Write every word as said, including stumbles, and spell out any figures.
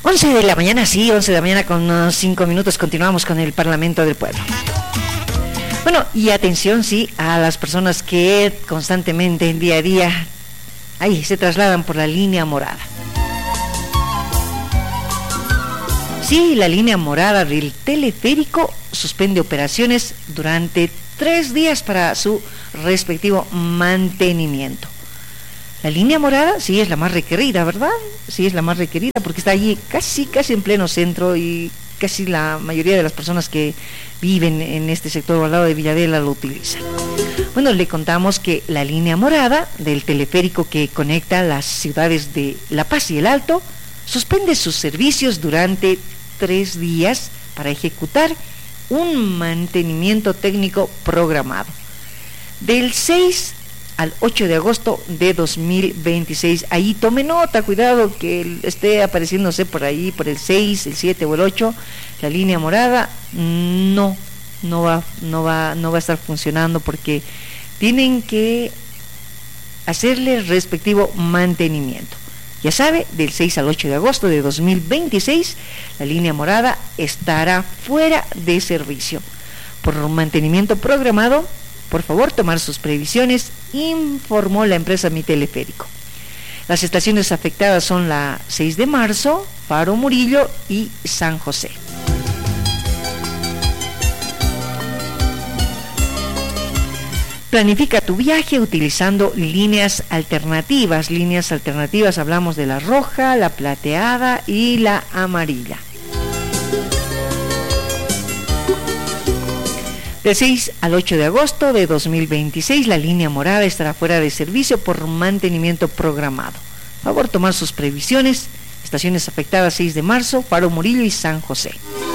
once de la mañana, sí, once de la mañana con unos cinco minutos, continuamos con el Parlamento del Pueblo. Bueno, y atención, sí, a las personas que constantemente, en día a día, ahí se trasladan por la línea morada. Sí, la línea morada del teleférico suspende operaciones durante tres días para su respectivo mantenimiento. La línea morada sí es la más requerida, ¿verdad? Sí es la más requerida porque está allí casi, casi en pleno centro y casi la mayoría de las personas que viven en este sector al lado de Villadela lo utilizan. Bueno, le contamos que la línea morada del teleférico que conecta las ciudades de La Paz y El Alto suspende sus servicios durante tres días para ejecutar un mantenimiento técnico programado. Del seis al ocho de agosto de dos mil veintiséis. Ahí tome nota, cuidado que esté apareciéndose por ahí, por el seis, el siete o el ocho, la línea morada, no, no va, no va, no va a estar funcionando porque tienen que hacerle el respectivo mantenimiento. Ya sabe, del seis al ocho de agosto de dos mil veintiséis, la línea morada estará fuera de servicio. Por mantenimiento programado, por favor, tomar sus previsiones, informó la empresa Mi Teleférico. Las estaciones afectadas son la seis de marzo, Faro Murillo y San José. Planifica tu viaje utilizando líneas alternativas. Líneas alternativas, hablamos de la roja, la plateada y la amarilla. Del seis al ocho de agosto de dos mil veintiséis, la línea morada estará fuera de servicio por mantenimiento programado. Por favor, tomar sus previsiones. Estaciones afectadas seis de marzo, Faro Murillo y San José.